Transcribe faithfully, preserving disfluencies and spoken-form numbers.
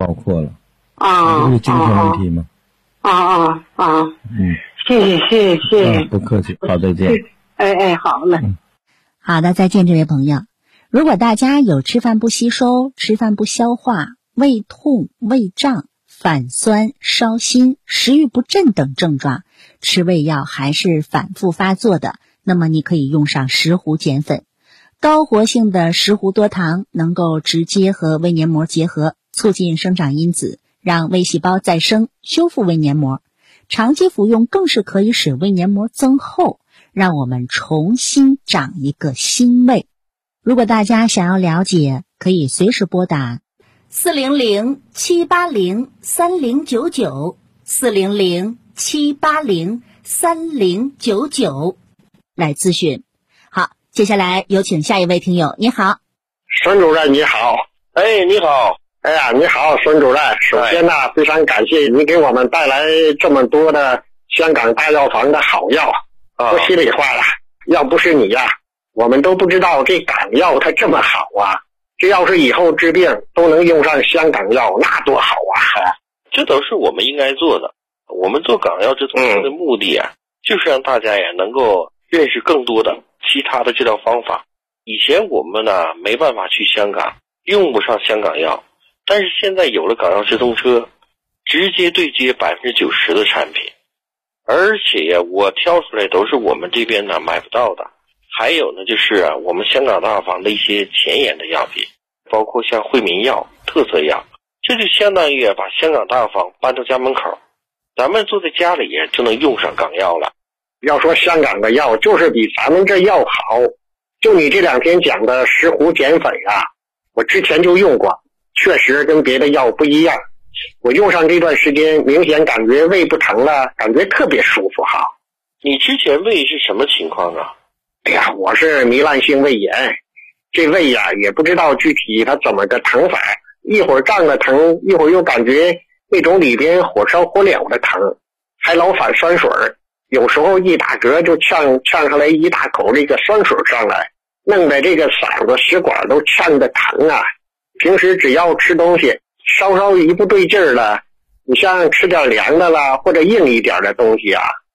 包括了。 啊， 这是精神问题吗？ 啊啊啊！ 嗯， 谢谢谢谢谢谢、 啊，不客气，好，再见。 哎哎，好嘞。 嗯， 好的，再见，这位朋友。如果大家有吃饭不吸收、吃饭不消化、胃痛、胃胀、反酸、烧心、食欲不振等症状，吃胃药还是反复发作的，那么你可以用上石斛碱粉。高活性的石斛多糖能够直接和胃黏膜结合，促进生长因子，让胃细胞再生，修复胃黏膜。长期服用更是可以使胃黏膜增厚，让我们重新长一个新胃。如果大家想要了解，可以随时拨打四零零七八零三零九九四零零七八零三零九九来咨询。好，接下来有请下一位听友。你好， 孙主任你好。 哎，你好。 哎呀，你好，孙主任。首先呢，非常感谢你给我们带来这么多的香港大药房的好药。 啊， 说心里话了，要不是你呀，我们都不知道这港药它这么好啊。这要是以后治病都能用上香港药，那多好啊！ 这都是我们应该做的。我们做港药治痛经的目的啊，嗯、就是让大家呀能够认识更多的其他的治疗方法。以前我们呢没办法去香港，用不上香港药。但是现在有了港药直通车，直接对接百分之九十的产品，而且呀，我挑出来都是我们这边呢买不到的。还有呢，就是啊，我们香港大药房的一些前沿的药品，包括像惠民药、特色药，这就相当于啊把香港大药房搬到家门口，咱们坐在家里呀就能用上港药了。 要说香港的药就是比咱们这药好，就你这两天讲的石斛碱粉啊，我之前就用过。确实跟别的药不一样，我用上这段时间明显感觉胃不疼了，感觉特别舒服哈。 你之前胃是什么情况啊？ 哎呀，我是糜烂性胃炎，这胃呀也不知道具体它怎么个疼法，一会儿胀的疼，一会儿又感觉那种里边火烧火燎的疼，还老反酸水，有时候一打嗝就呛呛上来一大口这个酸水上来，弄得这个嗓子食管都呛得疼啊。平时只要吃东西稍稍一不对劲儿了，你像吃点凉的啦或者硬一点的东西啊，